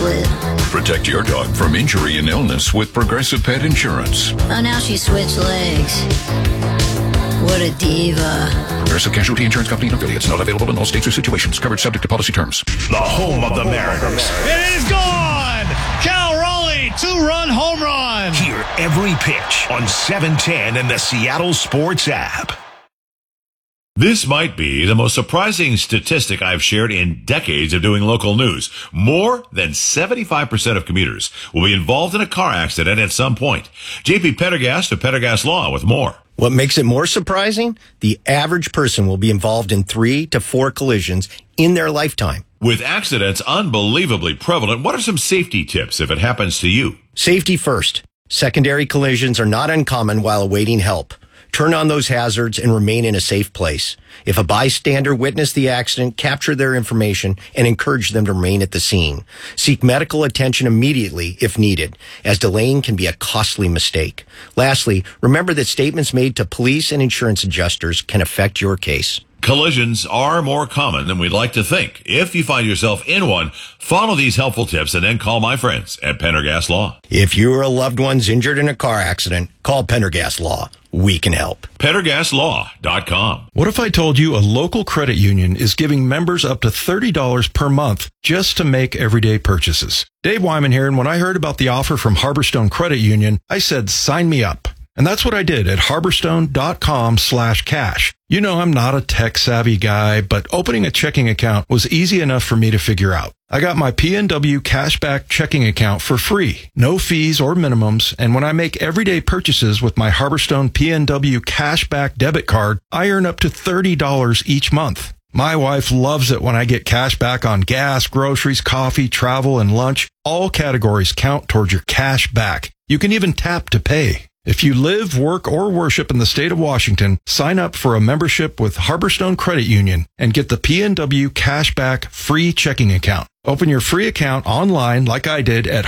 split. Protect your dog from injury and illness with Progressive Pet Insurance. Oh, now she switched legs. What a diva. Progressive Casualty Insurance Company and affiliates. Not available in all states or situations. Covered subject to policy terms. The home of the Mariners. It is gone! Cal Raleigh, two-run home run. Hear every pitch on 710 and the Seattle Sports app. This might be the most surprising statistic I've shared in decades of doing local news. More than 75% of commuters will be involved in a car accident at some point. JP Pendergast of Pendergast Law with more. What makes it more surprising? The average person will be involved in 3 to 4 collisions in their lifetime. With accidents unbelievably prevalent, what are some safety tips if it happens to you? Safety first. Secondary collisions are not uncommon while awaiting help. Turn on those hazards and remain in a safe place. If a bystander witnessed the accident, capture their information and encourage them to remain at the scene. Seek medical attention immediately if needed, as delaying can be a costly mistake. Lastly, remember that statements made to police and insurance adjusters can affect your case. Collisions are more common than we'd like to think. If you find yourself in one, follow these helpful tips and then call my friends at Pendergast Law. If you or a loved one's injured in a car accident, call Pendergast Law. We can help. PendergastLaw.com. What if I told you a local credit union is giving members up to $30 per month just to make everyday purchases? Dave Wyman here, and when I heard about the offer from Harborstone Credit Union, I said, sign me up. And that's what I did at harborstone.com/cash. You know, I'm not a tech-savvy guy, but opening a checking account was easy enough for me to figure out. I got my PNW Cashback checking account for free, no fees or minimums, and when I make everyday purchases with my Harborstone PNW Cashback debit card, I earn up to $30 each month. My wife loves it when I get cash back on gas, groceries, coffee, travel, and lunch. All categories count towards your cash back. You can even tap to pay. If you live, work, or worship in the state of Washington, sign up for a membership with Harborstone Credit Union and get the PNW Cashback free checking account. Open your free account online like I did at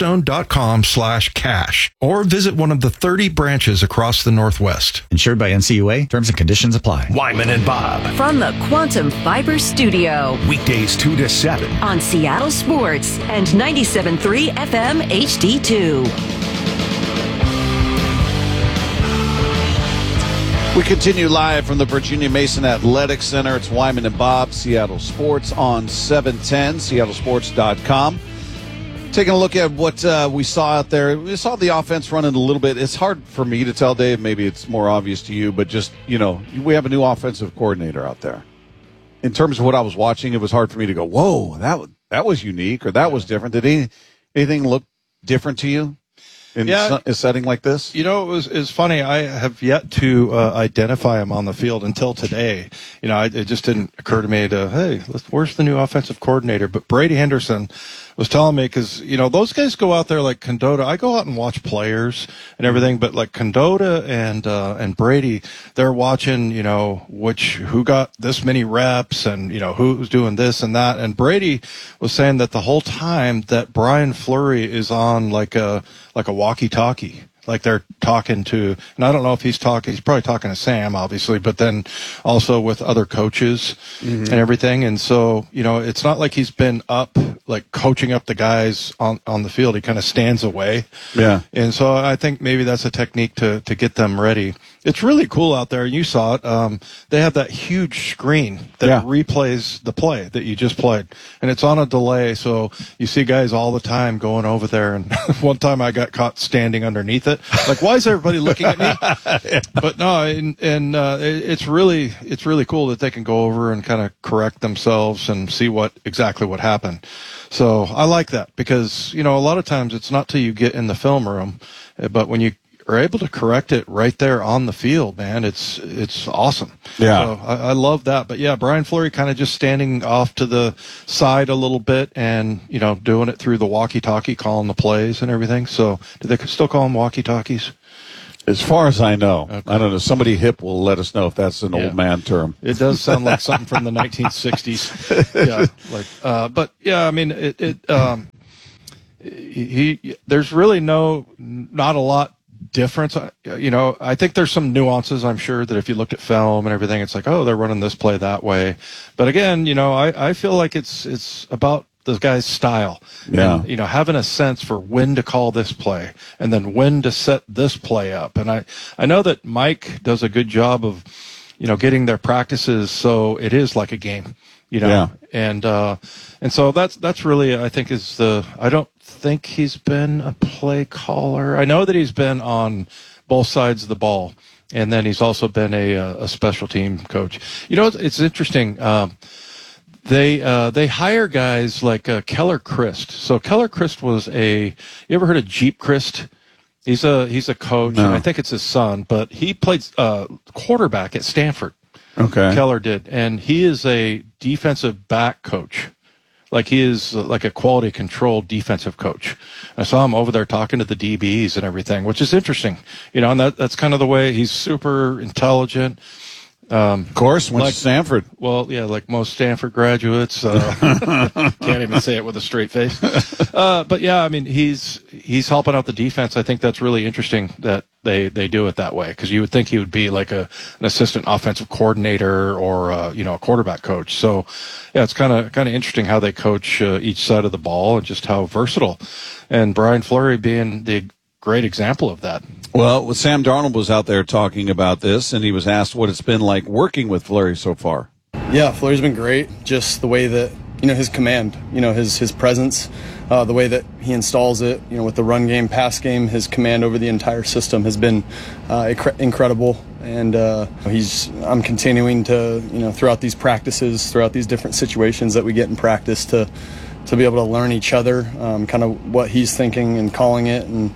harborstone.com/cash or visit one of the 30 branches across the Northwest. Insured by NCUA. Terms and conditions apply. Wyman and Bob. From the Quantum Fiber Studio. Weekdays 2 to 7. On Seattle Sports and 97.3 FM HD2. We continue live from the Virginia Mason Athletic Center. It's Wyman and Bob, Seattle Sports on 710, seattlesports.com. Taking a look at what we saw out there. We saw the offense running a little bit. It's hard for me to tell, Dave. Maybe it's more obvious to you, but just, you know, we have a new offensive coordinator out there. In terms of what I was watching, it was hard for me to go, whoa, that was unique or that was different. Did anything look different to you? In a setting like this? You know, it's funny. I have yet to identify him on the field until today. You know, it just didn't occur to me where's the new offensive coordinator? But Brady Henderson was telling me, because, you know, those guys go out there like Condotta. I go out and watch players and everything, but like Condotta and Brady, they're watching, you know, who got this many reps and, you know, who's doing this and that. And Brady was saying that the whole time that Brian Fleury is on like a walkie-talkie, like they're talking to, and I don't know if he's probably talking to Sam, obviously, but then also with other coaches and everything. And so, you know, it's not like he's been up, like coaching up the guys on the field. He kind of stands away. Yeah. And so I think maybe that's a technique to get them ready. It's really cool out there. You saw it. They have that huge screen that replays the play that you just played, and it's on a delay. So you see guys all the time going over there. And one time I got caught standing underneath it. Like, why is everybody looking at me? But no, it's really cool that they can go over and kind of correct themselves and see exactly what happened. So I like that because, you know, a lot of times it's not till you get in the film room, but when you are able to correct it right there on the field, man, it's awesome. Yeah. So I love that. But yeah, Brian Fleury kind of just standing off to the side a little bit and, you know, doing it through the walkie-talkie, calling the plays and everything. So do they still call them walkie-talkies? As far as I know. Okay. I don't know. Somebody hip will let us know if that's an old man term. It does sound like something from the 1960s. Yeah. But yeah, I mean, there's really not a lot difference. You know, I think there's some nuances, I'm sure, that if you looked at film and everything, it's like, oh, they're running this play that way. But again, you know, I feel like it's about the guy's style. Yeah. And, having a sense for when to call this play and then when to set this play up. And I know that Mike does a good job of, getting their practices so it is like a game, Yeah. And so that's really, I think, I don't think he's been a play caller. I know that he's been on both sides of the ball, and then he's also been a special team coach. It's interesting. They hire guys like Keller Christ. So Keller Christ was you ever heard of Jeep Christ? He's a coach, No. and I think it's his son, but he played quarterback at Stanford. Okay. Keller did, and he is a defensive back coach. Like he is like a quality control defensive coach. I saw him over there talking to the DBs and everything, which is interesting. And that's kind of the way he's super intelligent. Of course, went to Stanford. Well, yeah, like most Stanford graduates, can't even say it with a straight face. But yeah, I mean, he's helping out the defense. I think that's really interesting that they do it that way, because you would think he would be like an assistant offensive coordinator or a quarterback coach. So yeah, it's kind of interesting how they coach each side of the ball and just how versatile. And Brian Fleury being the great example of that. Well, Sam Darnold was out there talking about this, and he was asked what it's been like working with Fleury so far. Yeah, Fleury's been great. Just the way that, his command, his presence, the way that he installs it, with the run game, pass game, his command over the entire system has been incredible. And I'm continuing to, throughout these practices, throughout these different situations that we get in practice to be able to learn each other, kind of what he's thinking and calling it, and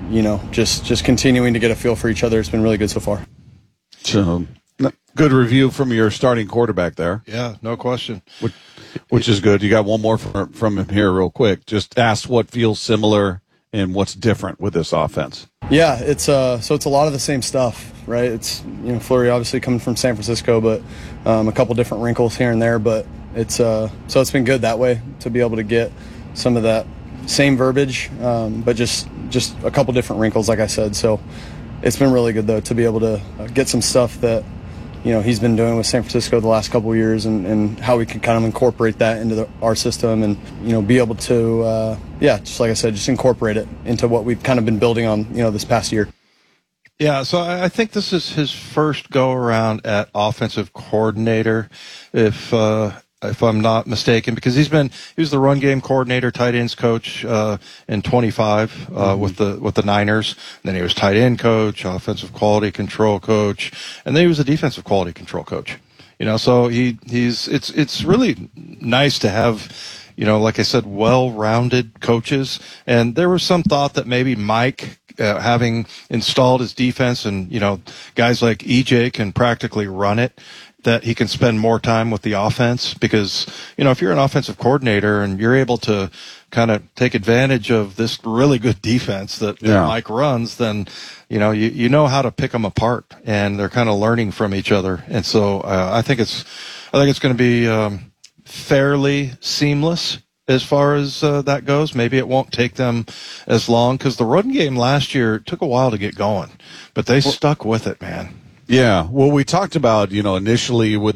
just continuing to get a feel for each other. It's been really good so far. So, good review from your starting quarterback there. Yeah, no question. Which is good. You got one more from him here real quick. Just ask what feels similar and what's different with this offense. Yeah, it's a lot of the same stuff, right? It's, Fleury obviously coming from San Francisco, but a couple different wrinkles here and there, but so it's been good that way to be able to get some of that same verbiage, but just a couple different wrinkles, like I said. So it's been really good, though, to be able to get some stuff that, he's been doing with San Francisco the last couple of years, and how we can kind of incorporate that into our system, and, be able to, just like I said, just incorporate it into what we've kind of been building on, this past year. Yeah, so I think this is his first go-around at offensive coordinator, if I'm not mistaken, because he was the run game coordinator, tight ends coach in 25 with the Niners. And then he was tight end coach, offensive quality control coach, and then he was a defensive quality control coach. So it's really nice to have, like I said, well-rounded coaches. And there was some thought that maybe Mike, having installed his defense, and guys like EJ can practically run it, that he can spend more time with the offense, because, if you're an offensive coordinator and you're able to kind of take advantage of this really good defense that Mike runs, then, you know how to pick them apart, and they're kind of learning from each other. And so I think it's going to be fairly seamless as far as that goes. Maybe it won't take them as long, because the run game last year took a while to get going, but they stuck with it, man. Yeah, well, we talked about, initially with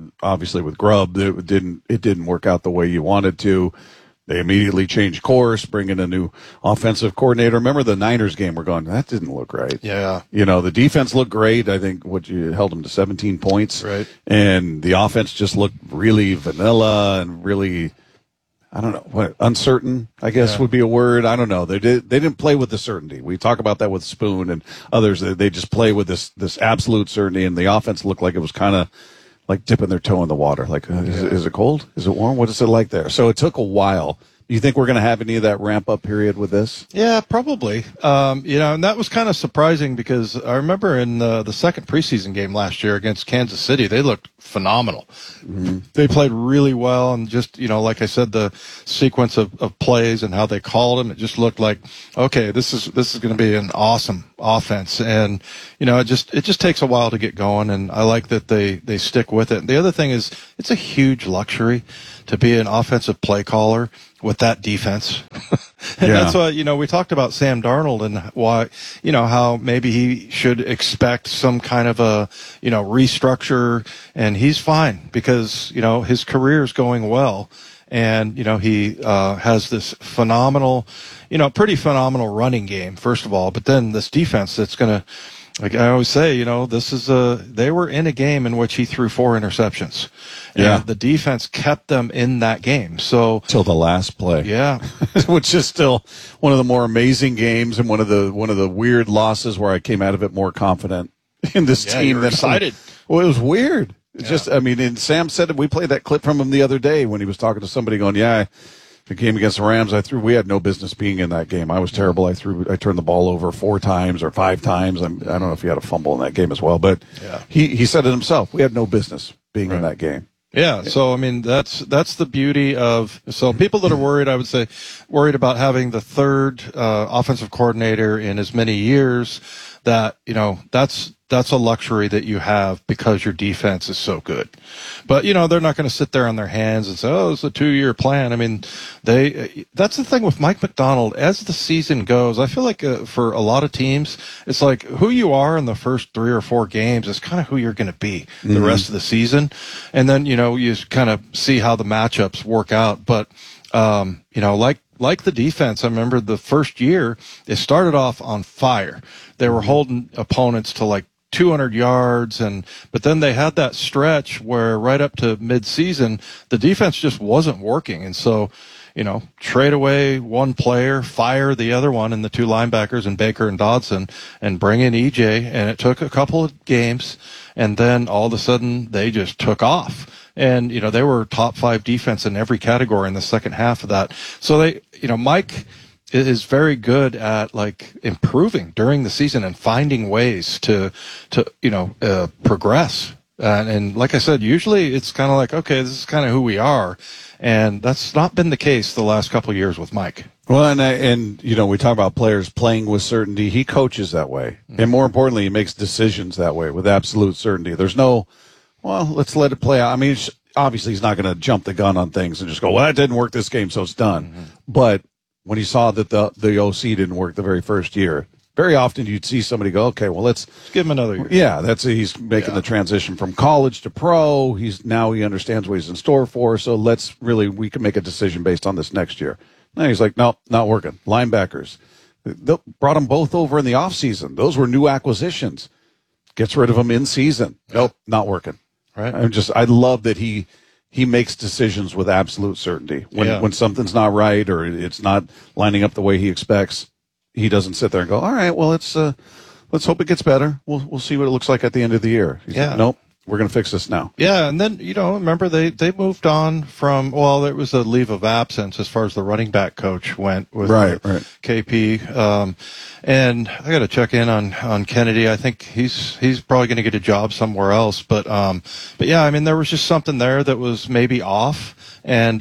Grubb, it didn't work out the way you wanted to. They immediately changed course, bring in a new offensive coordinator. Remember the Niners game? We're going, that didn't look right. Yeah. The defense looked great. I think you held them to 17 points. Right. And the offense just looked really vanilla and really, I don't know, uncertain, I guess would be a word. I don't know. They didn't play with the certainty. We talk about that with Spoon and others. They just play with this absolute certainty, and the offense looked like it was kind of like dipping their toe in the water. Like, is it cold? Is it warm? What is it like there? So it took a while. Do you think we're going to have any of that ramp-up period with this? Yeah, probably. And that was kind of surprising, because I remember in the second preseason game last year against Kansas City, they looked phenomenal. Mm-hmm. They played really well, and just, like I said, the sequence of plays and how they called them, it just looked like, okay, this is going to be an awesome offense. And, it just takes a while to get going, and I like that they stick with it. And the other thing is, it's a huge luxury to be an offensive play caller with that defense. And that's why, we talked about Sam Darnold and why, how maybe he should expect some kind of a, restructure, and he's fine because, his career is going well. And, he has this phenomenal, pretty phenomenal running game, first of all, but then this defense that's going to, like I always say, this is they were in a game in which he threw 4 interceptions. And the defense kept them in that game. So till the last play. Yeah. Which is still one of the more amazing games and one of the weird losses where I came out of it more confident in this team than excited. Well, it was weird. It's just, and Sam said we played that clip from him the other day when he was talking to somebody going, the game against the Rams, we had no business being in that game. I was terrible. I turned the ball over 4 times or 5 times. I don't know if he had a fumble in that game as well, but he said it himself. We had no business being in that game. Yeah. So, that's the beauty of, so people that are worried, I would say, worried about having the third offensive coordinator in as many years, that, that's a luxury that you have because your defense is so good. But, they're not going to sit there on their hands and say, it's a 2-year plan. That's the thing with Mike Macdonald. As the season goes, I feel like for a lot of teams, it's like who you are in the first 3 or 4 games is kind of who you're going to be the rest of the season. And then, you kind of see how the matchups work out. But, like the defense, I remember the first year, it started off on fire. They were holding opponents to like 200 yards, but then they had that stretch where right up to mid-season, the defense just wasn't working. And so, trade away one player, fire the other one and the 2 linebackers and Baker and Dodson, and bring in EJ. And it took a couple of games, and then all of a sudden they just took off. And, they were top 5 defense in every category in the second half of that. So Mike is very good at improving during the season and finding ways to progress. And like I said, usually it's kind of like, okay, this is kind of who we are. And that's not been the case the last couple of years with Mike. Well, and we talk about players playing with certainty. He coaches that way. And more importantly, he makes decisions that way with absolute certainty. There's no, let's let it play out. Obviously he's not going to jump the gun on things and just go, that didn't work this game, so it's done. But when he saw that the OC didn't work the very first year, very often you'd see somebody go, okay, well, let's give him another year. Yeah, he's making the transition from college to pro. He understands what he's in store for. So we can make a decision based on this next year. Now he's like, nope, not working. Linebackers. They brought them both over in the offseason. Those were new acquisitions. Gets rid of them in season. Nope, not working. Right. I love that he makes decisions with absolute certainty. When something's not right or it's not lining up the way he expects, he doesn't sit there and go, all right, well, let's hope it gets better. We'll see what it looks like at the end of the year. He's like, nope, we're going to fix this now. Yeah, and then, remember they moved on from, there was a leave of absence as far as the running back coach went with KP. And I got to check in on Kennedy. I think he's probably going to get a job somewhere else. But yeah, there was just something there that was maybe off. And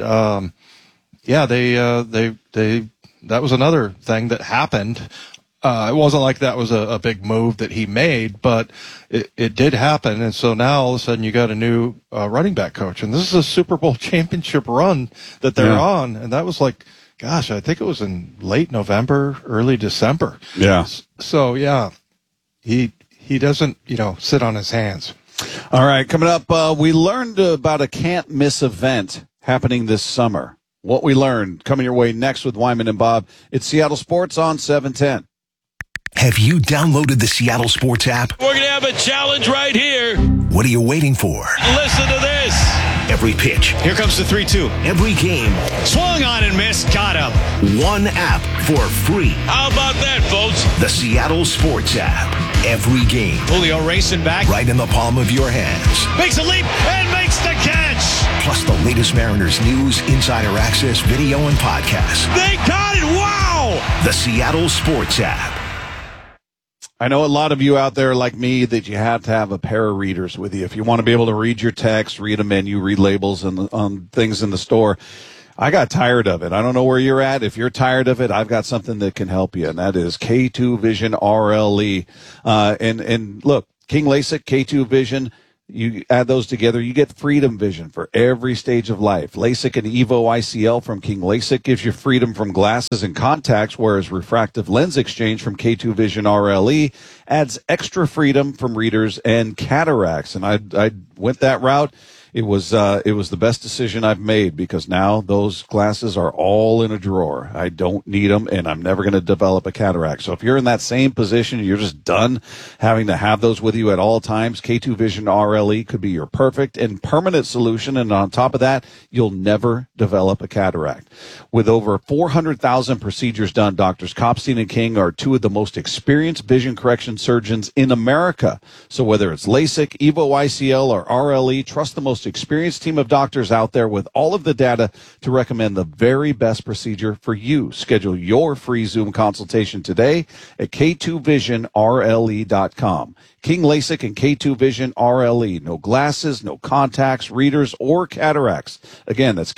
that was another thing that happened. It wasn't like that was a big move that he made, but it did happen. And so now all of a sudden you got a new running back coach. And this is a Super Bowl championship run that they're on. And that was like, gosh, I think it was in late November, early December. Yeah. So, yeah, he doesn't, sit on his hands. All right, coming up, we learned about a can't-miss event happening this summer. What we learned coming your way next with Wyman and Bob. It's Seattle Sports on 710. Have you downloaded the Seattle Sports app? We're going to have a challenge right here. What are you waiting for? Listen to this. Every pitch. Here comes the 3-2. Every game. Swung on and missed. Got him. One app for free. How about that, folks? The Seattle Sports app. Every game. Julio racing back. Right in the palm of your hands. Makes a leap and makes the catch. Plus the latest Mariners news, insider access, video, and podcasts. They got it. Wow. The Seattle Sports app. I know a lot of you out there like me that you have to have a pair of readers with you. If you want to be able to read your text, read a menu, read labels on things in the store. I got tired of it. I don't know where you're at. If you're tired of it, I've got something that can help you, and that is K2 Vision RLE. And look, King LASIK, K2 Vision, you add those together, you get Freedom Vision for every stage of life. LASIK and EVO ICL from King LASIK gives you freedom from glasses and contacts, whereas refractive lens exchange from K2 Vision RLE adds extra freedom from readers and cataracts. And I went that route. It was the best decision I've made, because now those glasses are all in a drawer. I don't need them, and I'm never going to develop a cataract. So if you're in that same position, you're just done having to have those with you at all times, K2 Vision RLE could be your perfect and permanent solution. And on top of that, you'll never develop a cataract. With over 400,000 procedures done, Doctors Kopstein and King are two of the most experienced vision correction surgeons in America. So whether it's LASIK, EVO ICL, or RLE, trust the most experienced team of doctors out there with all of the data to recommend the very best procedure for you. Schedule your free Zoom consultation today at K2VisionRLE.com. King LASIK and K2 Vision RLE. No glasses, no contacts, readers, or cataracts. Again, that's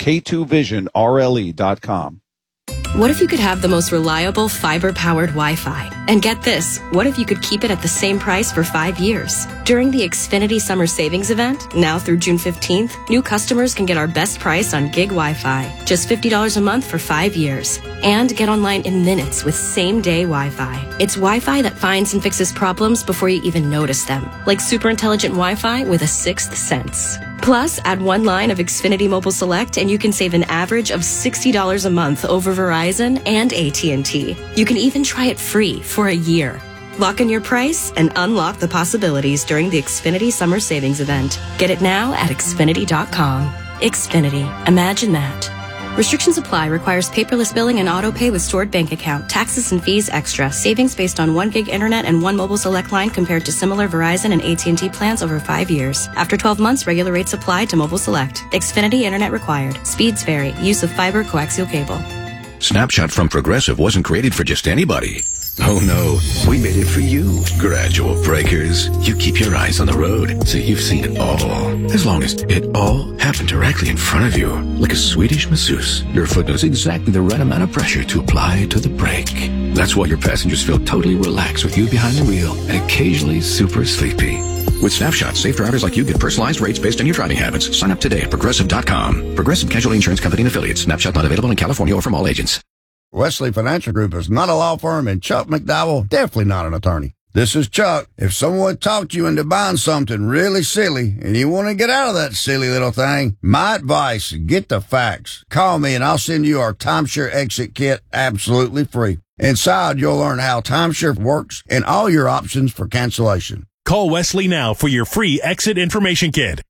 K2VisionRLE.com. What if you could have the most reliable fiber-powered Wi-Fi? And get this, what if you could keep it at the same price for 5 years? During the Xfinity Summer Savings Event, now through June 15th, new customers can get our best price on gig Wi-Fi, just $50 a month for 5 years. And get online in minutes with same-day Wi-Fi. It's Wi-Fi that finds and fixes problems before you even notice them, like super intelligent Wi-Fi with a sixth sense. Plus, add one line of Xfinity Mobile Select and you can save an average of $60 a month over Verizon and AT&T. You can even try it free for a year. Lock in your price and unlock the possibilities during the Xfinity Summer Savings Event. Get it now at Xfinity.com. Xfinity. Imagine that. Restrictions apply. Requires paperless billing and auto pay with stored bank account. Taxes and fees extra. Savings based on 1 gig internet and 1 mobile select line compared to similar Verizon and AT&T plans over 5 years. After 12 months, regular rates apply to mobile select. Xfinity internet required. Speeds vary. Use of fiber coaxial cable. Snapshot from Progressive wasn't created for just anybody. Oh no, we made it for you. Gradual breakers. You keep your eyes on the road, so you've seen it all. As long as it all happened directly in front of you. Like a Swedish masseuse, your foot knows exactly the right amount of pressure to apply to the brake. That's why your passengers feel totally relaxed with you behind the wheel and occasionally super sleepy. With Snapshot, safe drivers like you get personalized rates based on your driving habits. Sign up today at Progressive.com. Progressive Casualty Insurance Company and Affiliates. Snapshot not available in California or from all agents. Wesley Financial Group is not a law firm, and Chuck McDowell definitely not an attorney. This is Chuck. If someone talked you into buying something really silly and you want to get out of that silly little thing, my advice, get the facts. Call me and I'll send you our timeshare exit kit absolutely free. Inside, you'll learn how timeshare works and all your options for cancellation. Call Wesley now for your free exit information kit.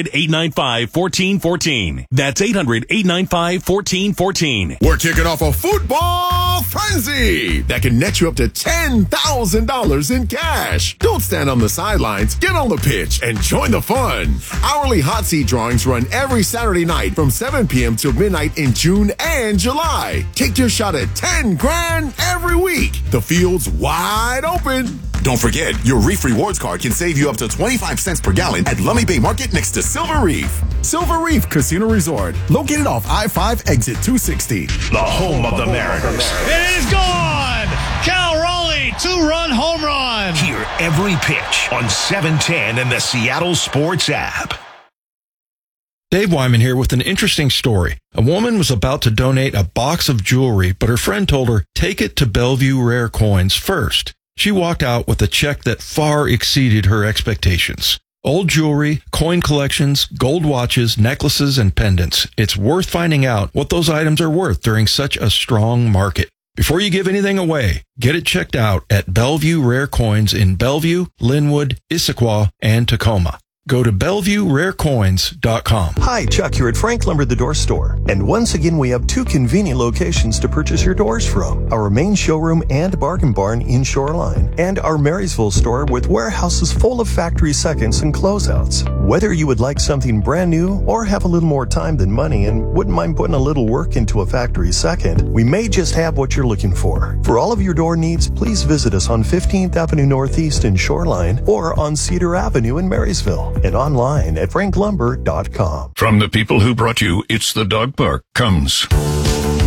800-895-1414. That's 800-895-1414. We're kicking off a football frenzy that can net you up to $10,000 in cash. Don't stand on the sidelines. Get on the pitch and join the fun. Hourly hot seat drawings run every Saturday night from 7 p.m. till midnight in June and July. Take your shot at $10,000 every week. The field's wide open. Don't forget, your Reef Rewards card can save you up to 25 cents per gallon at Lummi Bay Market next to Silver Reef. Silver Reef Casino Resort, located off I-5 exit 260. The home of the Mariners. It is gone! Cal Raleigh, 2-run home run. Hear every pitch on 710 and the Seattle Sports app. Dave Wyman here with an interesting story. A woman was about to donate a box of jewelry, but her friend told her, take it to Bellevue Rare Coins first. She walked out with a check that far exceeded her expectations. Old jewelry, coin collections, gold watches, necklaces, and pendants. It's worth finding out what those items are worth during such a strong market. Before you give anything away, get it checked out at Bellevue Rare Coins in Bellevue, Linwood, Issaquah, and Tacoma. Go to BellevueRareCoins.com. Hi, Chuck here at Frank Lumber the Door Store. And once again, we have 2 convenient locations to purchase your doors from. Our main showroom and bargain barn in Shoreline. And our Marysville store with warehouses full of factory seconds and closeouts. Whether you would like something brand new or have a little more time than money and wouldn't mind putting a little work into a factory second, we may just have what you're looking for. For all of your door needs, please visit us on 15th Avenue Northeast in Shoreline or on Cedar Avenue in Marysville. And online at franklumber.com. From the people who brought you It's the Dog Park comes